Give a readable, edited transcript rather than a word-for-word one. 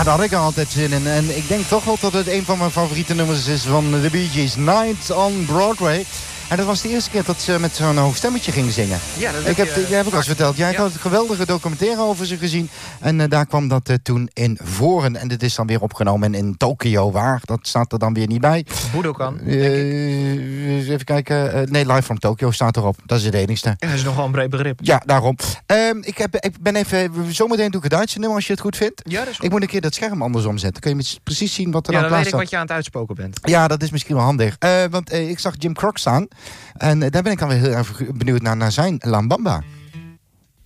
daar had ik er altijd zin in. En ik denk toch wel dat het een van mijn favoriete nummers is van de Bee Gees. Night on Broadway. En dat was de eerste keer dat ze met zo'n hoog stemmetje gingen zingen. Ja, dat heb ik al eens verteld. Jij had een geweldige documentaire over ze gezien. En daar kwam dat toen in voren. En dit is dan weer opgenomen in Tokio. Waar? Dat staat er dan weer niet bij. Budokan, even kijken. Nee, Live from Tokyo staat erop. Dat is het enigste. Ja, dat is nogal een breed begrip. Ja, daarom. Ik ben even... Zometeen doe ik het Duitse nummer als je het goed vindt. Ja, dat is goed. Ik moet een keer dat scherm andersom zetten. Kun je precies zien wat er ja, aan dan plaats weet ik staat? wat je aan het uitspoken bent. Ja, dat is misschien wel handig. Want ik zag Jim Croc staan. En daar ben ik dan weer heel erg benieuwd naar zijn La Bamba.